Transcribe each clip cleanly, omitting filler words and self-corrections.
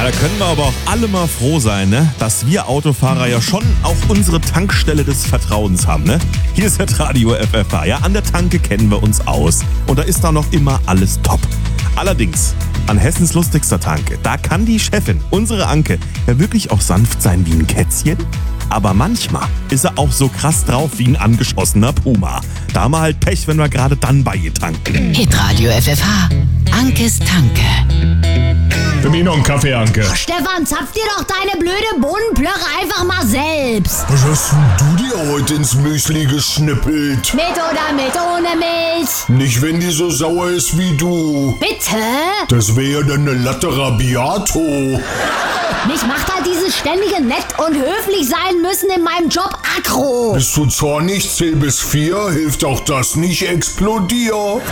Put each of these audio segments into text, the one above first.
Da können wir aber auch alle mal froh sein, ne? Dass wir Autofahrer ja schon auch unsere Tankstelle des Vertrauens haben, ne? Hier ist Radio FFH, ja, an der Tanke kennen wir uns aus. Und da ist da noch immer alles top. Allerdings, an Hessens lustigster Tanke, da kann die Chefin, unsere Anke, ja wirklich auch sanft sein wie ein Kätzchen. Aber manchmal ist er auch so krass drauf wie ein angeschossener Puma. Da haben wir halt Pech, wenn wir gerade dann bei ihr tanken. Hitradio FFH, Ankes Tanke. Für mich noch einen Kaffee, Anke. Stefan, zapf dir doch deine blöde Bohnenplörre einfach mal selbst. Was hast denn du dir heute ins Müsli geschnippelt? Mit oder mit ohne Milch? Nicht, wenn die so sauer ist wie du. Bitte? Das wäre ja dann eine Latte Rabiato. Mich macht halt dieses ständige nett und höflich sein müssen in meinem Job aggro. Bist du zornig? Zähl bis 4. Hilft auch das nicht. Explodier.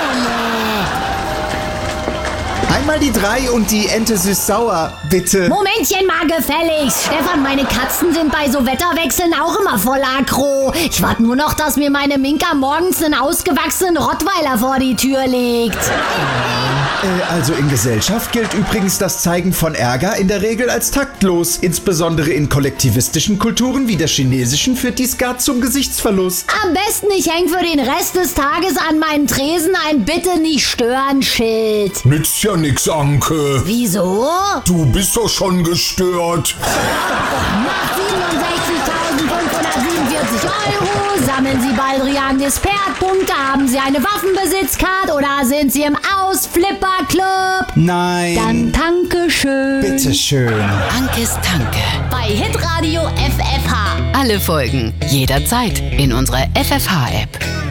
Einmal die 3 und die Ente süß-sauer, bitte. Momentchen mal gefälligst. Stefan, meine Katzen sind bei so Wetterwechseln auch immer voll aggro. Ich warte nur noch, dass mir meine Minka morgens einen ausgewachsenen Rottweiler vor die Tür legt. Also in Gesellschaft gilt übrigens das Zeigen von Ärger in der Regel als taktlos. Insbesondere in kollektivistischen Kulturen wie der chinesischen führt dies gar zum Gesichtsverlust. Am besten, ich häng für den Rest des Tages an meinen Tresen ein Bitte-nicht-stören-Schild. Nützt ja nix, Anke. Wieso? Du bist doch schon gestört. Nach 67.547 € sammeln Sie Baldrian Dispert-Punkte. Haben Sie eine Waffenbesitzcard oder sind Sie im Ausflipper-Club? Nein. Dann danke schön. Bitteschön. Ankes Tanke. Bei Hitradio FFH. Alle Folgen jederzeit in unserer FFH-App.